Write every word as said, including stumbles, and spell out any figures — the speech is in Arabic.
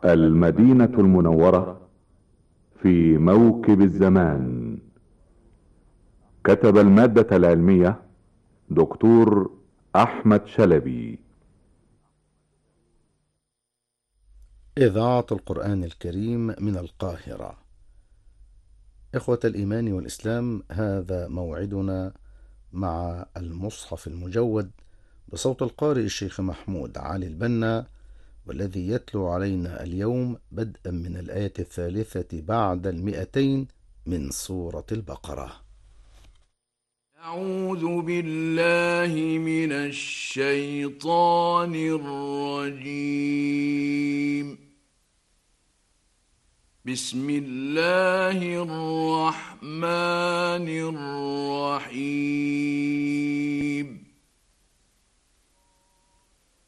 المدينة المنورة في موكب الزمان. كتب المادة العلمية دكتور أحمد شلبي. إذاعة القرآن الكريم من القاهرة. إخوة الإيمان والإسلام، هذا موعدنا مع المصحف المجود بصوت القارئ الشيخ محمود علي البنا، والذي يتلو علينا اليوم بدءا من الآية الثالثة بعد المئتين من سورة البقرة. أعوذ بالله من الشيطان الرجيم. بسم الله الرحمن الرحيم.